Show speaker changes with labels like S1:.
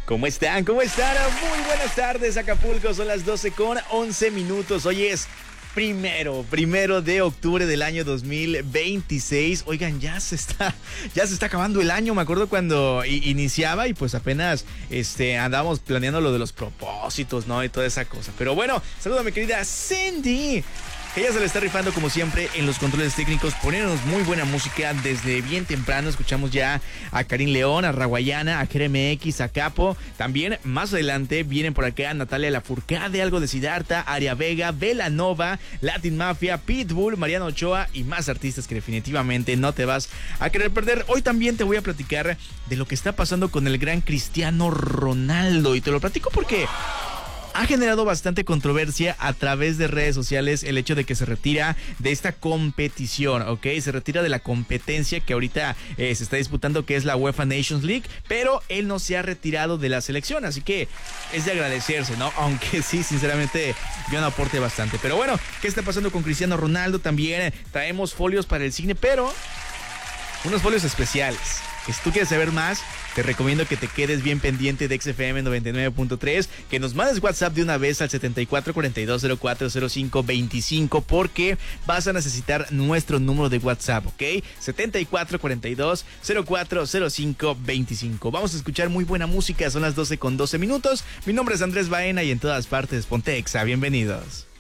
S1: ¿Cómo están? ¿Cómo están? Muy buenas tardes, Acapulco. Son las 12:11. Hoy es primero de octubre del año 2026. Oigan, ya se está acabando el año. Me acuerdo cuando iniciaba y pues apenas andábamos planeando lo de los propósitos, ¿no? Y toda esa cosa. Pero bueno, saludo a mi querida Cindy, que ella se le está rifando como siempre en los controles técnicos, poniéndonos muy buena música desde bien temprano. Escuchamos ya a Karim León, a Raguayana, a GRMX, a Capo. También más adelante vienen por acá Natalia Lafourcade, algo de Siddhartha, Aria Vega, Belanova, Latin Mafia, Pitbull, Mariano Ochoa y más artistas que definitivamente no te vas a querer perder. Hoy también te voy a platicar de lo que está pasando con el gran Cristiano Ronaldo, y te lo platico porque ha generado bastante controversia a través de redes sociales el hecho de que se retira de esta competición, ¿ok? Se retira de la competencia que ahorita se está disputando, que es la UEFA Nations League, pero él no se ha retirado de la selección, así que es de agradecerse, ¿no? Aunque sí, sinceramente, yo no aporte bastante. Pero bueno, ¿qué está pasando con Cristiano Ronaldo? También traemos folios para el cine, pero unos folios especiales. Que si tú quieres saber más, te recomiendo que te quedes bien pendiente de XFM 99.3, que nos mandes WhatsApp de una vez al 7442040525, porque vas a necesitar nuestro número de WhatsApp, ¿ok? 7442040525. Vamos a escuchar muy buena música, son las 12:12. Mi nombre es Andrés Baena y en todas partes ponte Exa. Bienvenidos.